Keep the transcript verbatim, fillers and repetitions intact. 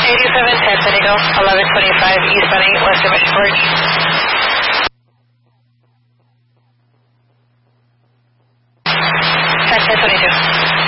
eighty-seven, ten San Diego, eleven twenty-five, eastbound eight, west of Mission Porch. ten ten twenty-two.